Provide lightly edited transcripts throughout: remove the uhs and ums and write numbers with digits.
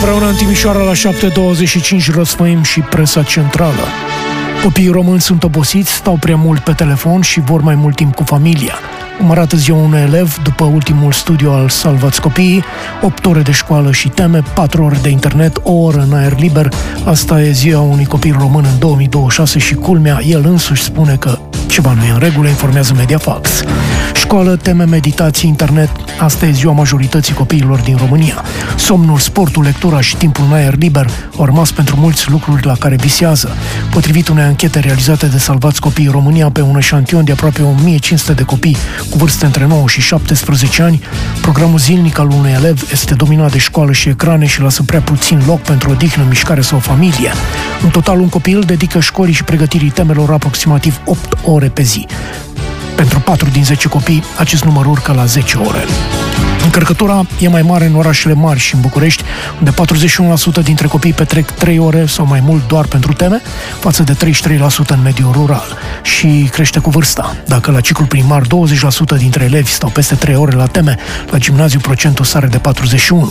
Împreună în Timișoara la 7:25 răsfăim și presa centrală. Copiii români sunt obosiți, stau prea mult pe telefon și vor mai mult timp cu familia. Cum arată ziua unui elev, după ultimul studiu al Salvați Copiii, 8 ore de școală și teme, 4 ore de internet, o oră în aer liber. Asta e ziua unui copil român în 2026 și culmea, el însuși spune că ceva nu e în regulă, informează Mediafax. Școală, teme, meditații, internet, asta e ziua majorității copiilor din România. Somnul, sportul, lectura și timpul în aer liber au rămas pentru mulți lucruri la care visează. Potrivit unei anchete realizate de Salvați Copiii România pe un eșantion de aproape 1500 de copii cu vârste între 9 și 17 ani, programul zilnic al unui elev este dominat de școală și ecrane și lasă prea puțin loc pentru odihnă, mișcare sau familie. În total, un copil dedică școlii și pregătirii temelor aproximativ 8 ore pe zi. Pentru 4 din 10 copii, acest număr urcă la 10 ore. Încărcătura e mai mare în orașele mari și în București, unde 41% dintre copii petrec 3 ore sau mai mult doar pentru teme, față de 33% în mediul rural. Și crește cu vârsta. Dacă la ciclul primar 20% dintre elevi stau peste 3 ore la teme, la gimnaziu procentul sare de 41.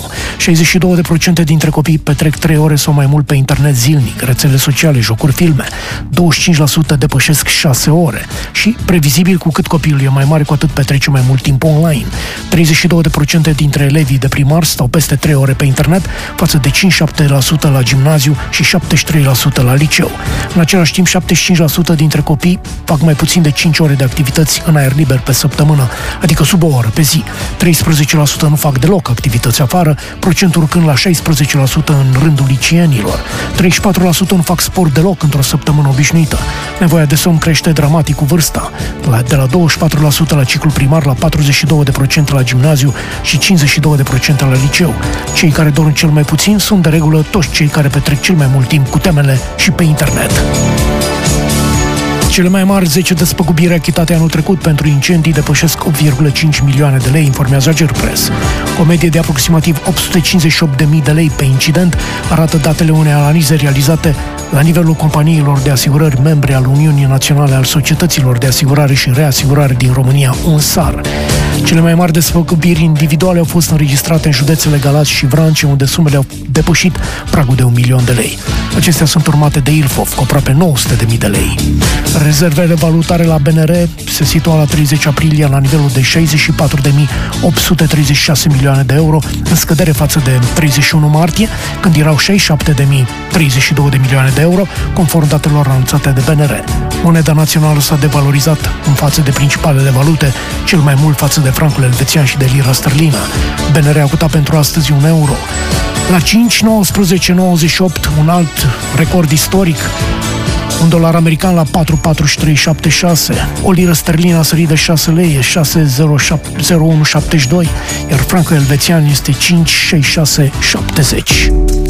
62% dintre copii petrec 3 ore sau mai mult pe internet zilnic, rețele sociale, jocuri, filme. 25% depășesc 6 ore. Și, previzibil, cu cât copilul e mai mare, cu atât petrece mai mult timp online. 32% dintre elevii de primar stau peste 3 ore pe internet, față de 57% la gimnaziu și 73% la liceu. În același timp, 75% dintre copii fac mai puțin de 5 ore de activități în aer liber pe săptămână, adică sub o oră pe zi. 13% nu fac deloc activități afară, procentul urcând la 16% în rândul liceenilor. 34% nu fac sport deloc într-o săptămână obișnuită. Nevoia de somn crește dramatic cu vârsta, de la 24% la ciclul primar la 42% la gimnaziu și 52% la liceu. Cei care dorm cel mai puțin sunt de regulă toți cei care petrec cel mai mult timp cu temele și pe internet. Cele mai mari 10 despăgubiri achitate anul trecut pentru incendii depășesc 8,5 milioane de lei, informează Agerpres. O medie de aproximativ 858.000 de lei pe incident arată datele unei analize realizate la nivelul companiilor de asigurări membre al Uniunii Naționale al Societăților de Asigurare și Reasigurare din România, UNSAR. Cele mai mari despăgubiri individuale au fost înregistrate în județele Galați și Vrancea, unde sumele au depășit pragul de 1 milion de lei. Acestea sunt urmate de Ilfov, cu aproape 900.000 de lei. Rezervele valutare la BNR se situa la 30 aprilie la nivelul de 64.836 milioane de euro, în scădere față de 31 martie, când erau 67.032 de milioane de euro, conform datelor anunțate de BNR. Moneda națională s-a devalorizat în față de principalele valute, cel mai mult față de francul elvețian și de lira sterlină. BNR a cotat pentru astăzi 1 euro. La 5,1998, un alt record istoric, un dolar american la 4,4376, o liră sterlină a sărit de 6 lei, 6,0172, iar francul elvețian este 5,6670.